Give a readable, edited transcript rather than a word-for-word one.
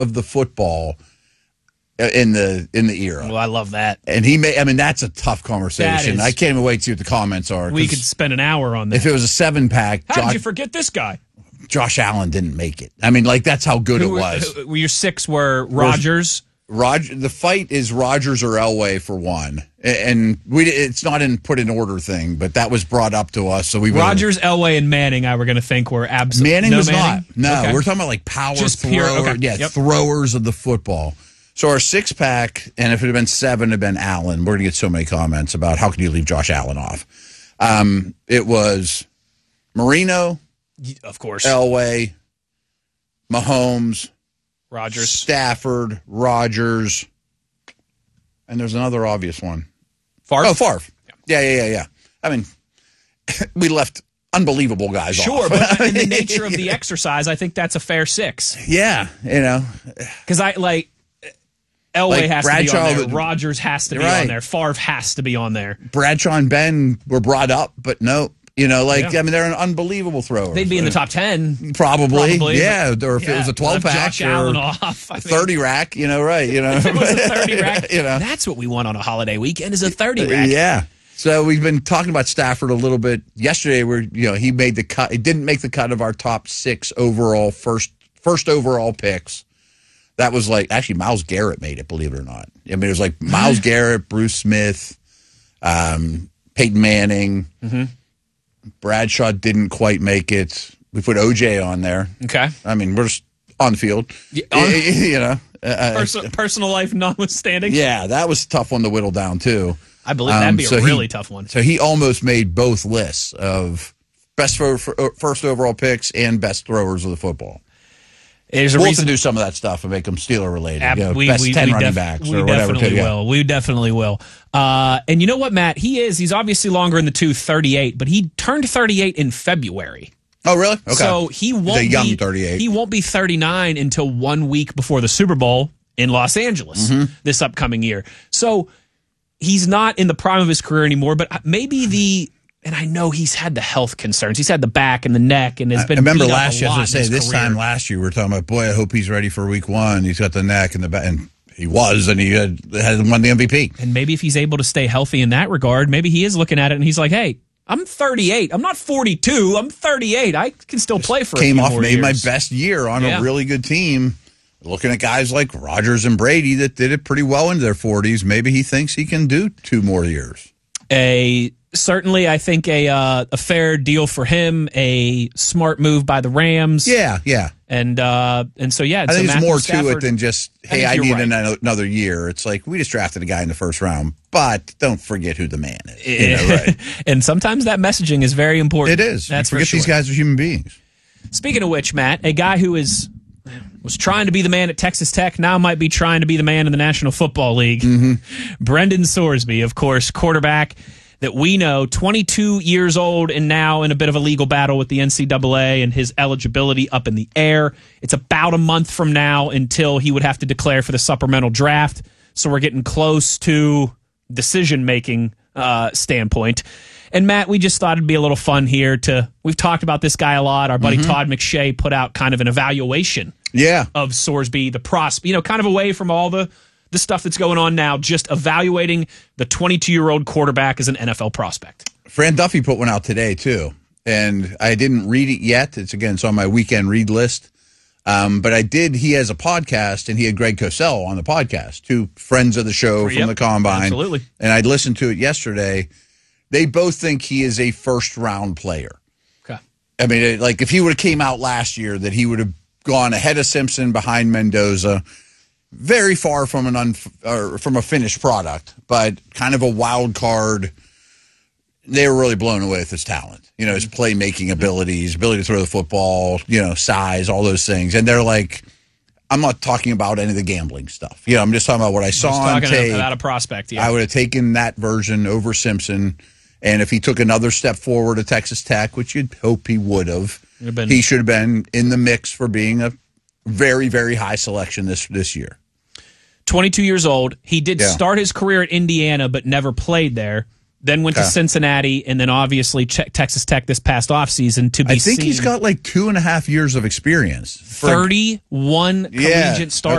of the football in the era. Well, I love that. And that's a tough conversation. I can't even wait to see what the comments are. We could spend an hour on that. If it was a 7-pack, how did you forget this guy? Josh Allen didn't make it. That's how good it was. Your 6 were Rodgers. The fight is Rodgers or Elway for one, and it's not put in order thing, but that was brought up to us. So Rodgers, Elway, and Manning. I were going to think were absolutely Manning was Manning? Not. No, okay. We're talking about like power just thrower, pure, okay. Throwers of the football. So our 6-pack, and if it had been 7, it'd been Allen. We're going to get so many comments about how can you leave Josh Allen off. It was Marino, of course, Elway, Mahomes, Rodgers, Stafford, Rodgers, and there's another obvious one. Favre? Oh, Favre. Yeah. We left unbelievable guys off. Sure, but in the nature of the exercise, I think that's a fair 6. Yeah, Because Elway has to be on there. Rodgers has to be on there. Favre has to be on there. Bradshaw and Ben were brought up, but no. They're an unbelievable thrower. They'd be in the top 10. Probably. Yeah. Or if it was a 12-pack. Josh Allen off. 30-rack, right. If it was a 30-rack, that's what we want on a holiday weekend is a 30-rack. Yeah. So we've been talking about Stafford a little bit yesterday where, he made the cut. He didn't make the cut of our top 6 overall, first overall picks. That was actually Myles Garrett made it, believe it or not. It was like Myles Garrett, Bruce Smith, Peyton Manning. Mm-hmm. Bradshaw didn't quite make it. We put OJ on there. Okay. We're just on the field. Personal life notwithstanding. Yeah, that was a tough one to whittle down, too. I believe that'd be a really tough one. So he almost made both lists of best first overall picks and best throwers of the football. There's we'll have to do some of that stuff and make them Steeler related. Best 10 running backs or whatever. We definitely will. And you know what, Matt? He's obviously longer in the tooth, 38, but he turned 38 in February. Oh, really? Okay. So he won't be young 38. He won't be 39 until 1 week before the Super Bowl in Los Angeles this upcoming year. So he's not in the prime of his career anymore, but maybe and I know he's had the health concerns. He's had the back and the neck and has been. I remember last year, time last year, we were talking about, boy, I hope he's ready for week 1. He's got the neck and the back, and he was, and he had won the MVP. And maybe if he's able to stay healthy in that regard, maybe he is looking at it and he's like, hey, I'm 38. I'm not 42. I'm 38. I can still play for a few more years. Made my best year on a really good team. Looking at guys like Rodgers and Brady that did it pretty well into their 40s, maybe he thinks he can do 2 more years. Certainly, I think a fair deal for him, a smart move by the Rams. Yeah. And so, yeah. I think there's more to it than just, hey, I need another year. It's like, we just drafted a guy in the first round, but don't forget who the man is. Right? And sometimes that messaging is very important. It is. That's forget these guys are human beings. Speaking of which, Matt, a guy who was trying to be the man at Texas Tech, now might be trying to be the man in the National Football League. Mm-hmm. Brendan Sorsby, of course, quarterback that we know, 22 years old and now in a bit of a legal battle with the NCAA and his eligibility up in the air. It's about a month from now until he would have to declare for the supplemental draft. So we're getting close to decision-making standpoint. And, Matt, we just thought it'd be a little fun here we've talked about this guy a lot. Our buddy Todd McShay put out kind of an evaluation of Sorsby, the prospect, kind of away from all the stuff that's going on now, just evaluating the 22-year-old quarterback as an NFL prospect. Fran Duffy put one out today, too, and I didn't read it yet. It's on my weekend read list. But I did. He has a podcast, and he had Greg Cosell on the podcast, 2 friends of the show from the Combine. Absolutely. And I listened to it yesterday. They both think he is a first-round player. Okay. If he would have came out last year, that he would have gone ahead of Simpson, behind Mendoza, very far from from a finished product, but kind of a wild card. They were really blown away with his talent, his playmaking abilities, ability to throw the football, size, all those things. And they're like, I'm not talking about any of the gambling stuff. I'm just talking about what I saw on tape. About a prospect, I would have taken that version over Simpson. And if he took another step forward at Texas Tech, which you'd hope he would have, he should have been in the mix for being a very, very high selection this year. 22 years old. He did start his career at Indiana, but never played there. then went to Cincinnati, and then obviously Texas Tech this past offseason to be I think he's got like 2.5 years of experience. 31 collegiate starts.